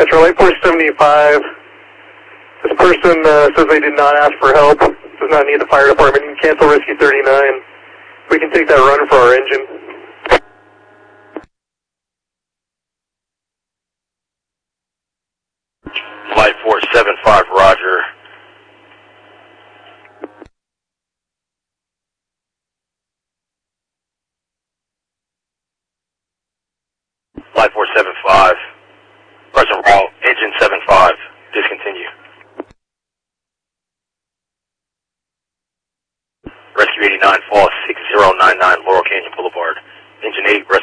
Metro, Light 475. This person says they did not ask for help, does not need the fire department. You can cancel Rescue 39. We can take that run for our engine. Flight 475, roger. Flight 475, present route, engine 75, discontinue. Rescue 89, fall 6099 Laurel Canyon Boulevard. Engine 8,